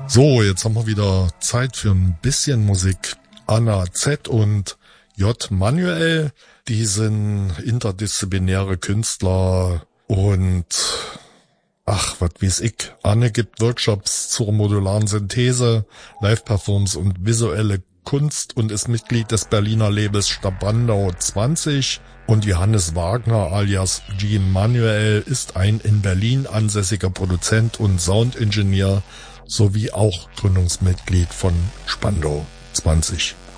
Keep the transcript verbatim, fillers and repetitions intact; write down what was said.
So, jetzt haben wir wieder Zeit für ein bisschen Musik. Anna Z und J. Manuel, die sind interdisziplinäre Künstler und ach, was weiß ich. Anne gibt Workshops zur modularen Synthese, Live-Performance und visuelle Kunst und ist Mitglied des Berliner Labels Stabandau zwanzig. Und Johannes Wagner alias G. Manuel ist ein in Berlin ansässiger Produzent und Soundingenieur sowie auch Gründungsmitglied von Spandau zwanzig.